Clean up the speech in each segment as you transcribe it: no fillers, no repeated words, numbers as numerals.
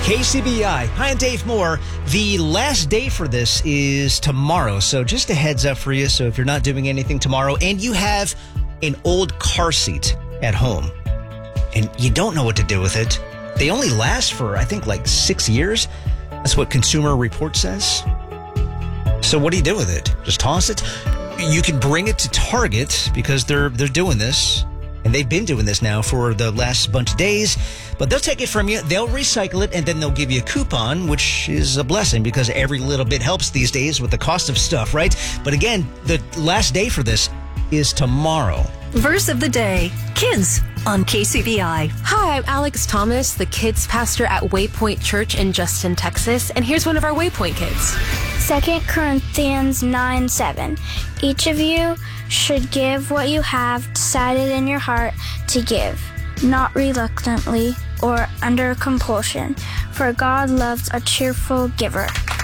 KCBI. Hi, I'm Dave Moore. The last day for this is tomorrow. So just a heads up for you. So if you're not doing anything tomorrow and you have an old car seat at home and you don't know what to do with it, they only last for, I think, like 6 years. That's what Consumer Report says. So what do you do with it? Just toss it? You can bring it to Target because they're doing this. And they've been doing this now for the last bunch of days. But they'll take it from you, they'll recycle it, and then they'll give you a coupon, which is a blessing because every little bit helps these days with the cost of stuff, right? But again, the last day for this is tomorrow. Verse of the day, kids on KCBI. Hi, I'm Alex Thomas, the kids pastor at Waypoint Church in Justin, Texas. And here's one of our Waypoint kids. 2 Corinthians 9:7. Each of you should give what you have decided in your heart to give, not reluctantly or under compulsion, for God loves a cheerful giver.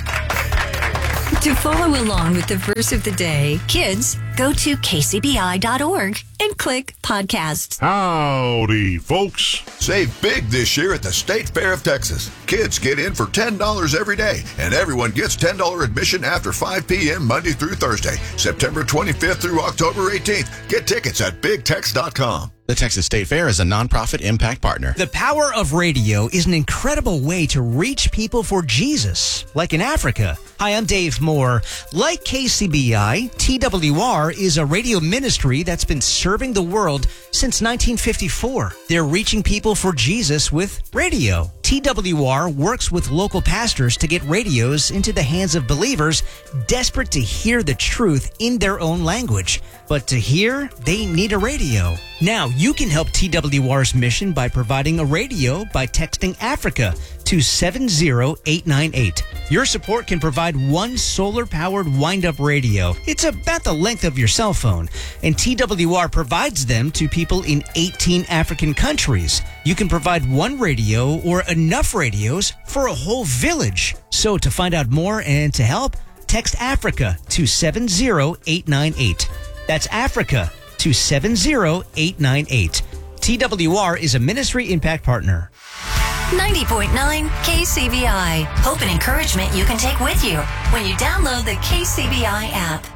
To follow along with the verse of the day, kids, go to kcbi.org and click podcasts. Howdy, folks. Save big this year at the State Fair of Texas. Kids get in for $10 every day, and everyone gets $10 admission after 5 p.m. Monday through Thursday, September 25th through October 18th. Get tickets at bigtex.com. The Texas State Fair is a nonprofit impact partner. The power of radio is an incredible way to reach people for Jesus, like in Africa. Hi, I'm Dave Moore. Like KCBI, TWR is a radio ministry that's been serving the world since 1954. They're reaching people for Jesus with radio. TWR works with local pastors to get radios into the hands of believers desperate to hear the truth in their own language. But to hear, they need a radio. Now, you can help TWR's mission by providing a radio by texting Africa to 70898. Your support can provide one solar-powered wind-up radio. It's about the length of your cell phone, and TWR provides them to people in 18 African countries. You can provide one radio or enough radios for a whole village. So to find out more and to help, text Africa to 70898. That's Africa to 70898. TWR is a ministry impact partner. 90.9 KCBI. Hope and encouragement you can take with you when you download the KCBI app.